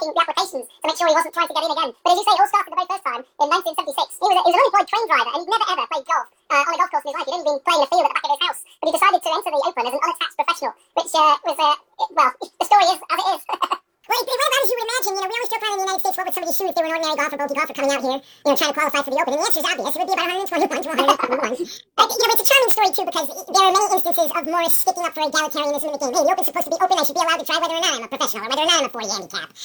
checking the applications to make sure he wasn't trying to get in again. But as you say, it all started the very first time in 1976. He was an unemployed train driver, and he'd never ever played golf on a golf course in his life. He'd only been playing a field at the back of his house. But he decided to enter the Open as an unattached professional, which was, well, the story is as it is. Well, it went about as you would imagine. We always joke around in the United States, what would somebody shoot if they were an ordinary golfer, bogey golfer coming out here, trying to qualify for the Open? And the answer is obvious. It would be about 121 to 121. But, it's a charming story, too, because there are many instances of Morris sticking up for egalitarianism in the game. Hey, the Open's supposed to be open. I should be allowed to try whether or not I'm a professional or whether or not I'm a 40 handicap.